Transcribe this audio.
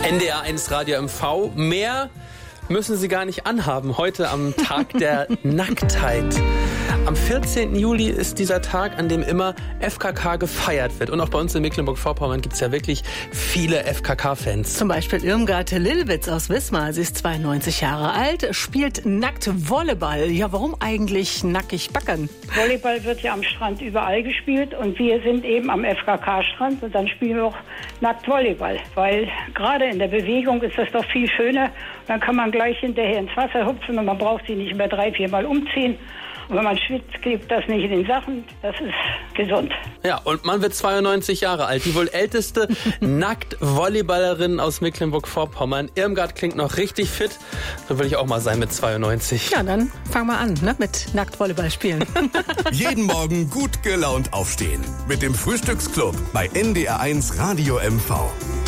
NDR1 Radio MV. Mehr müssen Sie gar nicht anhaben. Heute am Tag der Nacktheit. Am 14. Juli ist dieser Tag, an dem immer FKK gefeiert wird. Und auch bei uns in Mecklenburg-Vorpommern gibt es ja wirklich viele FKK-Fans. Zum Beispiel Irmgard Lillwitz aus Wismar. Sie ist 92 Jahre alt, spielt nackt Volleyball. Ja, warum eigentlich nackig backern? Volleyball wird ja am Strand überall gespielt und wir sind eben am FKK-Strand und dann spielen wir auch nackt Volleyball. Weil gerade in der Bewegung ist das doch viel schöner. Dann kann man gleich hinterher ins Wasser hupfen und man braucht sie nicht mehr 3-4 Mal umziehen. Und wenn man schwitzt, klebt das nicht in den Sachen. Das ist gesund. Ja, und man wird 92 Jahre alt. Die wohl älteste Nackt-Volleyballerin aus Mecklenburg-Vorpommern. Irmgard klingt noch richtig fit. So will ich auch mal sein mit 92. Ja, dann fang mal an, ne, mit Nackt-Volleyball spielen. Jeden Morgen gut gelaunt aufstehen. Mit dem Frühstücksclub bei NDR1 Radio MV.